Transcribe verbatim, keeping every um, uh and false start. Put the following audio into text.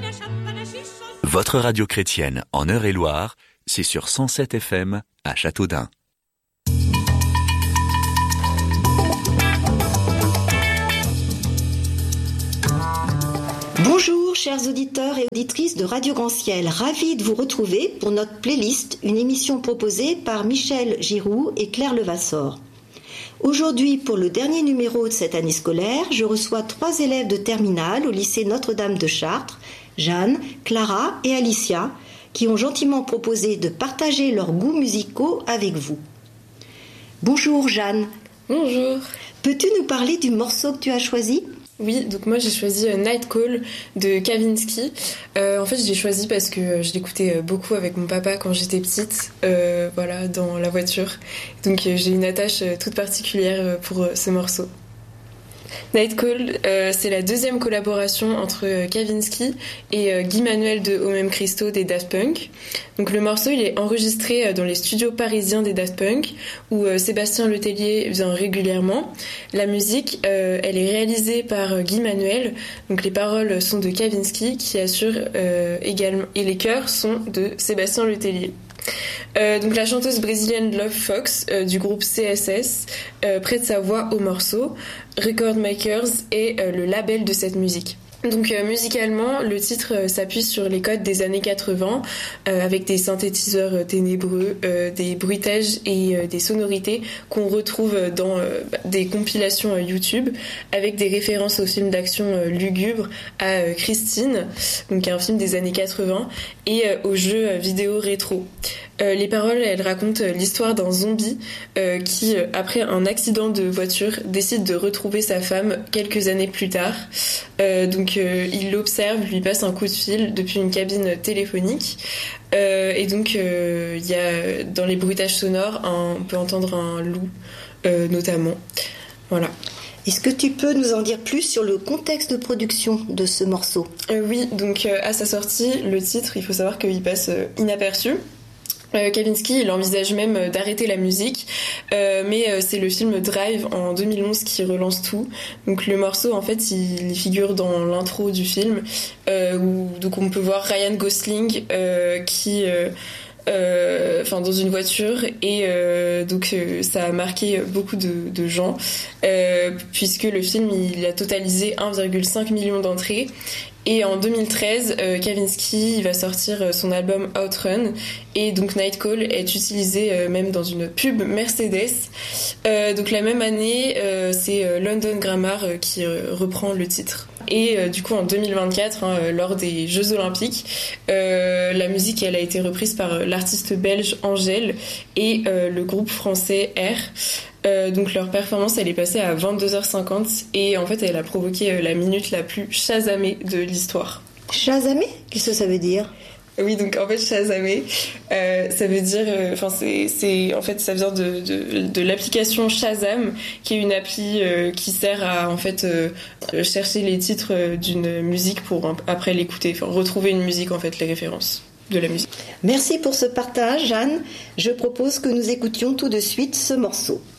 Votre radio chrétienne en Eure-et-Loire, c'est sur cent sept F M à Châteaudun. Bonjour chers auditeurs et auditrices de Radio Grand Ciel, ravi de vous retrouver pour notre playlist, une émission proposée par Michel Giroux et Claire Levasseur. Aujourd'hui, pour le dernier numéro de cette année scolaire, je reçois trois élèves de terminale au lycée Notre-Dame de Chartres, Jeanne, Clara et Alicia, qui ont gentiment proposé de partager leurs goûts musicaux avec vous. Bonjour Jeanne. Bonjour. Peux-tu nous parler du morceau que tu as choisi ? Oui, donc moi j'ai choisi Night Call de Kavinsky. Euh, en fait, je l'ai choisi parce que je l'écoutais beaucoup avec mon papa quand j'étais petite, euh, voilà, dans la voiture. Donc euh, j'ai une attache toute particulière pour ce morceau. Night Call, euh, c'est la deuxième collaboration entre euh, Kavinsky et euh, Guy Manuel de Au Même Christo des Daft Punk. Donc le morceau il est enregistré euh, dans les studios parisiens des Daft Punk où euh, Sébastien Letellier vient régulièrement. La musique euh, elle est réalisée par euh, Guy Manuel, donc les paroles sont de Kavinsky qui assure euh, également et les chœurs sont de Sébastien Letellier. Euh, donc la chanteuse brésilienne Love Fox euh, du groupe C S S euh, prête sa voix au morceau. Record Makers est euh, le label de cette musique. Donc euh, musicalement, le titre euh, s'appuie sur les codes des années quatre-vingts euh, avec des synthétiseurs euh, ténébreux, euh, des bruitages et euh, des sonorités qu'on retrouve dans euh, des compilations euh, YouTube avec des références aux films d'action euh, lugubres, à euh, Christine, donc un film des années quatre-vingts, et euh, aux jeux euh, vidéo rétro. Euh, les paroles, elles racontent l'histoire d'un zombie euh, qui, euh, après un accident de voiture, décide de retrouver sa femme quelques années plus tard. Euh, donc euh, il l'observe, lui passe un coup de fil depuis une cabine téléphonique. Euh, et donc euh, il y a dans les bruitages sonores, un, on peut entendre un loup euh, notamment. Voilà. Est-ce que tu peux nous en dire plus sur le contexte de production de ce morceau ? euh, Oui, donc euh, à sa sortie, le titre, il faut savoir qu'il passe euh, inaperçu. Euh, Kavinsky, il envisage même euh, d'arrêter la musique, euh, mais euh, c'est le film Drive en deux mille onze qui relance tout. Donc le morceau, en fait, il, il figure dans l'intro du film, euh, où donc on peut voir Ryan Gosling euh, qui, euh, euh, enfin, dans une voiture, et euh, donc euh, ça a marqué beaucoup de, de gens, euh, puisque le film il a totalisé un virgule cinq million d'entrées. Et en deux mille treize, euh, Kavinsky il va sortir son album Outrun et donc Night Call est utilisé euh, même dans une pub Mercedes. Euh, donc la même année, euh, c'est euh, London Grammar euh, qui euh, reprend le titre. Et euh, du coup en deux mille vingt-quatre, hein, euh, lors des Jeux Olympiques, euh, la musique elle a été reprise par euh, l'artiste belge Angèle et euh, le groupe français R. Euh, donc leur performance elle est passée à vingt-deux heures cinquante et en fait elle a provoqué euh, la minute la plus chasamée de l'histoire. Chasamée ? Qu'est-ce que ça veut dire ? Oui, donc en fait chasamé, euh, ça veut dire, enfin euh, c'est, c'est, en fait ça vient de, de, de l'application Shazam, qui est une appli euh, qui sert à en fait euh, chercher les titres d'une musique pour après l'écouter, enfin retrouver une musique en fait les références de la musique. Merci pour ce partage, Jeanne. Je propose que nous écoutions tout de suite ce morceau.